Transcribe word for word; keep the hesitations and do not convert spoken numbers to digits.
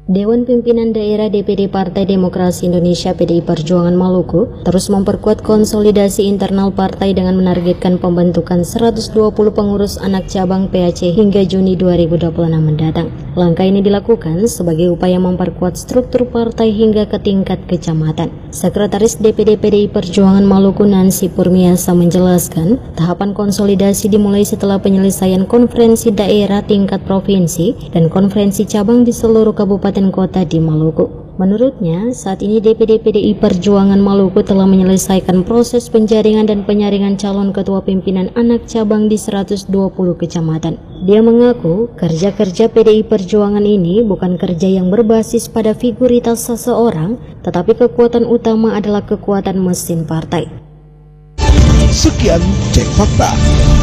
Dewan Pimpinan Daerah D P D Partai Demokrasi Indonesia P D I Perjuangan Maluku terus memperkuat konsolidasi internal partai dengan menargetkan pembentukan seratus dua puluh pengurus anak cabang P A C hingga Juni dua ribu dua puluh enam mendatang. Langkah ini dilakukan sebagai upaya memperkuat struktur partai hingga ke tingkat kecamatan. Sekretaris D P D P D I Perjuangan Maluku Nancy Purmiasa menjelaskan, tahapan konsolidasi dimulai setelah penyelesaian konferensi daerah tingkat provinsi dan konferensi cabang di seluruh kabupaten kota di Maluku. Menurutnya, saat ini D P D P D I Perjuangan Maluku telah menyelesaikan proses penjaringan dan penyaringan calon ketua pimpinan anak cabang di seratus dua puluh kecamatan. Dia mengaku kerja-kerja P D I Perjuangan ini bukan kerja yang berbasis pada figuritas seseorang, tetapi kekuatan utama adalah kekuatan mesin partai. Sekian Cek Fakta.